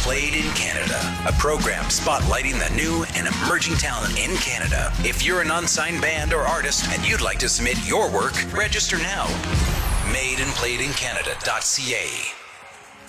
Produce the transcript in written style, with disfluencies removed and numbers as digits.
Played in Canada, a program spotlighting the new and emerging talent in Canada. If you're an unsigned band or artist and you'd like to submit your work, register now. Madandplayedincanada.ca